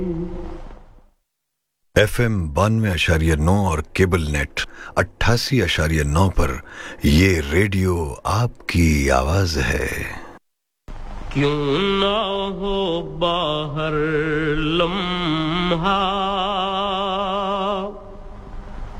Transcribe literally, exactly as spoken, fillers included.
FM बानवे अशारिया नौ और केबल नेट अट्ठासी अशारिया नौ पर ये रेडियो आपकी आवाज है। क्यों ना हो बाहर लम्हा